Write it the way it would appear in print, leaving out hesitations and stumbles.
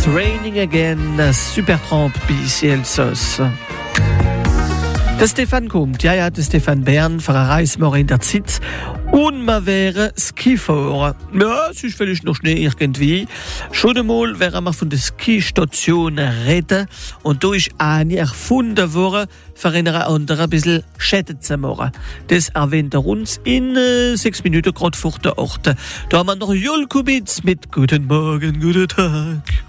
It's Raining Again, Supertramp bei Cielsos. Der Stefan kommt, ja, der Stefan Bern, für eine Reise morgen in der Zeit. Und wir wären Skifahren. Ja, es ist vielleicht noch Schnee irgendwie. Schon einmal werden wir von der Skistation reden. Und da ist eine erfunden worden, für eine andere ein bisschen Schäden zu machen. Das erwähnt er uns in 6 Minuten gerade vor der Orte. Da haben wir noch Julkubitz mit Guten Morgen, guten Tag.